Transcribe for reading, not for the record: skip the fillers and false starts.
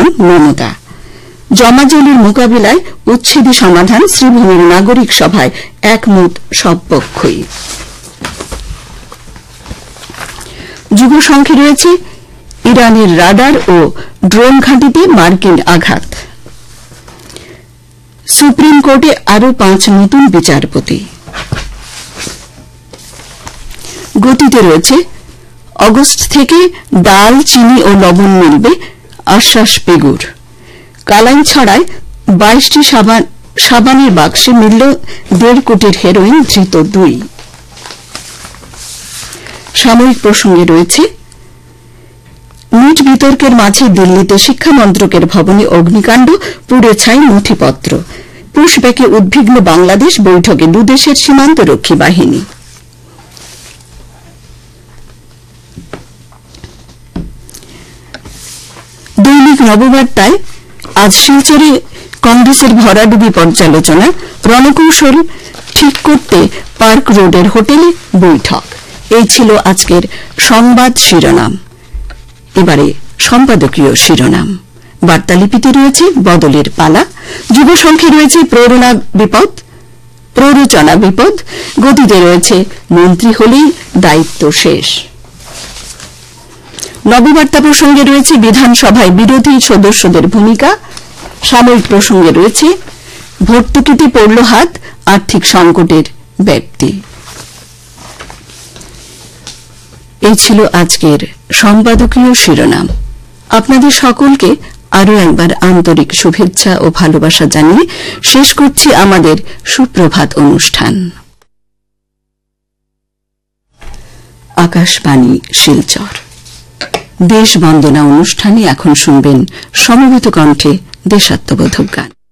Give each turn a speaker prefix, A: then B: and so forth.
A: নন মমতা। জমাজলির মোকাবিলায় উচ্ছেদী সমাধান শ্রীভূমির নাগরিক সভায় একমত সব পক্ষই। যুব সংখ্যে রয়েছে ইরানের রাডার ও ড্রোন ঘাঁটিতে মার্কিন আঘাত। সুপ্রিম কোর্টে আরও 5 নতুন বিচারপতি। গতিতে রয়েছে অগস্ট থেকে ডাল, চিনি ও লবণ মিলবে, আশ্বাস পেগুর। কালাইন ছড়ায় 22টি সাবানের বাক্সে মিলল 1.5 কোটির হেরোইন, ধৃত 2। সাময়িক প্রসঙ্গে রয়েছে নিট বিতর্কের মাঝে দিল্লিতে শিক্ষা মন্ত্রকের ভবনে অগ্নিকাণ্ড, পুড়ে ছাই নথিপত্র। পুশব্যাকে উদ্বিগ্ন বাংলাদেশ, বৈঠকে দুদেশের সীমান্তরক্ষী বাহিনী। দৈনিক নববার্তায় আজ শিলচরে কংগ্রেসের ভরাডুবি পর্যালোচনা, রণকৌশল ঠিক করতে পার্ক রোডের হোটেলে বৈঠক। এই ছিল আজকের সংবাদ শিরোনাম। এবারে সম্পাদকীয় শিরোনাম। বার্তালিপিতে রয়েছে বদলের পালা। যুব সংখ্যে রয়েছে প্ররোচনা বিপদ। গতিতে রয়েছে মন্ত্রী হলেই দায়িত্ব শেষ। নববার্তা প্রসঙ্গে রয়েছে বিধানসভায় বিরোধী সদস্যদের ভূমিকা। সাময়িক প্রসঙ্গে রয়েছে ভর্তুকিতে পড়ল হাত, আর্থিক সংকটের ব্যাপ্তি। এই ছিল আজকের সম্পাদকীয় শিরোনাম। আপনাদের সকলকে আরও একবার আন্তরিক শুভেচ্ছা ও ভালোবাসা জানিয়ে শেষ করছি আমাদের সুপ্রভাত অনুষ্ঠান। আকাশবাণী শিলচর। দেশ বন্দনা অনুষ্ঠানে এখন শুনবেন সমবেত কণ্ঠে দেশাত্মবোধক গান।